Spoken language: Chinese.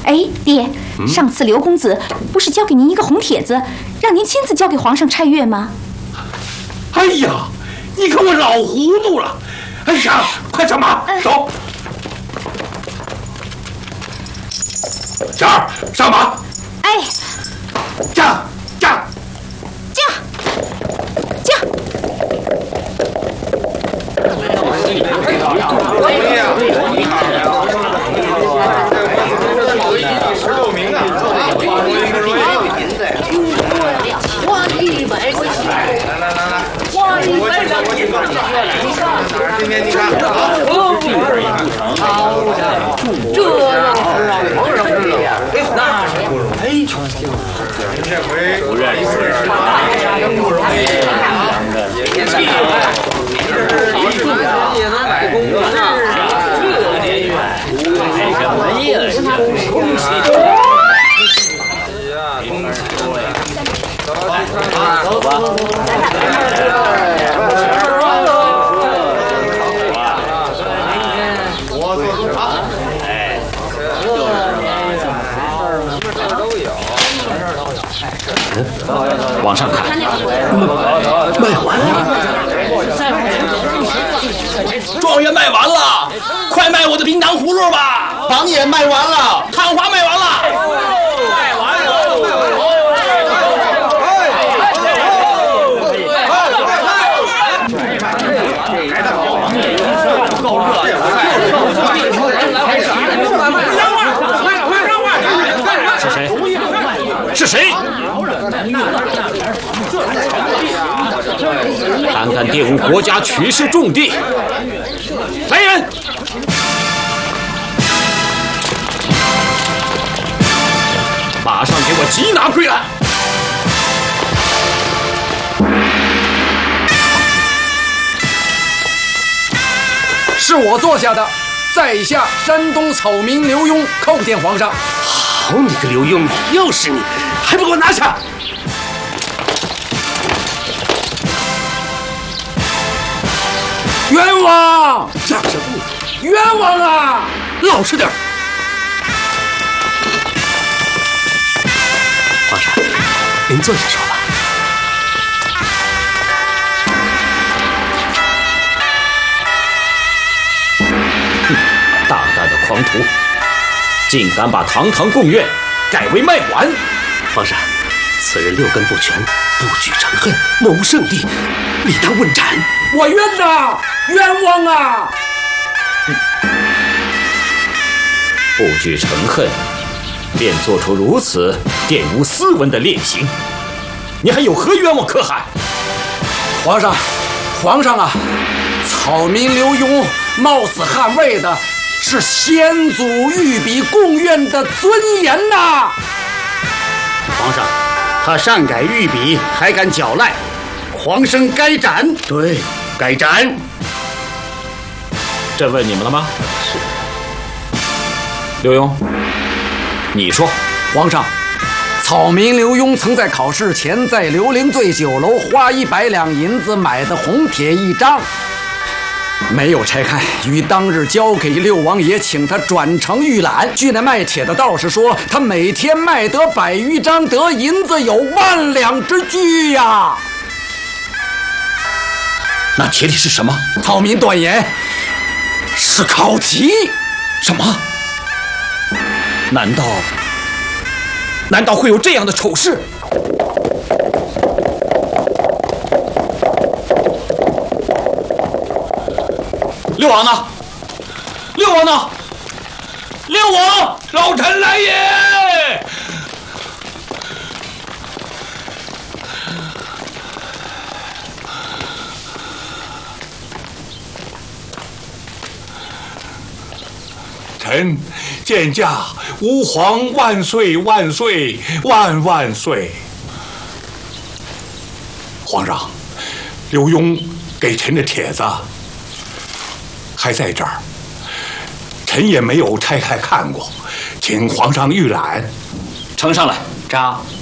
哎，爹，上次刘公子不是交给您一个红帖子，让您亲自交给皇上拆阅吗？ 哎呀，你看我老糊涂了。哎呀，快上马，走。小二，上马。 哎， 驾。 今天你看，这那是不容易，这回不认识，真不容易。也能买公主啊！这年月，买什么呀？恭喜！哎呀，恭喜！走吧。 往上看，卖完了， 状元卖完了，快卖我的冰糖葫芦吧！ 榜也卖完了， 探花卖完了，卖完了。够热是谁？是谁？胆敢玷污国家取士重地，来人！马上给我缉拿归来！ 是我做下的，在下山东草民刘墉叩见皇上。 好你个刘墉，又是你，还不给我拿下！ 冤枉！ 嚷什么？ 冤枉啊！ 老实点！皇上，您坐下说吧。哼，大胆的狂徒，竟敢把堂堂贡院改为卖碗！皇上，此人六根不全，不举成恨，谋无圣地，理当问斩。 我冤呐！冤枉啊！ 不举成恨，便做出如此玷污斯文的劣行，你还有何冤枉可喊？ 皇上啊！草民刘墉冒死捍卫的是先祖御笔贡院的尊严呐！ 皇上，他擅改御笔，还敢狡赖，皇生该斩。对，该斩。 这问你们了吗？是。刘墉，你说。 皇上，草民刘墉曾在考试前在刘伶醉酒楼花100两银子买的红帖1张，没有拆开，于当日交给六王爷，请他转呈预览。据那卖帖的道士说，他每天卖得100余张，得银子有10000两之巨呀。 那帖里是什么？ 草民断言是考题。 什么？难道会有这样的丑事？六王呢？六王呢？六王， 老臣来也！臣见驾，吾皇万岁万岁万万岁！皇上，刘墉给臣的帖子还在这儿，臣也没有拆开看过，请皇上预览。 呈上来。 札。